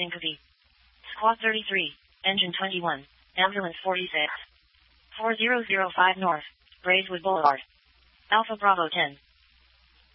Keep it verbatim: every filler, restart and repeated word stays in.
syncope. Squawk thirty-three, engine twenty-one, ambulance forty-six. four zero zero five North, Braeswood Boulevard. Alpha Bravo ten.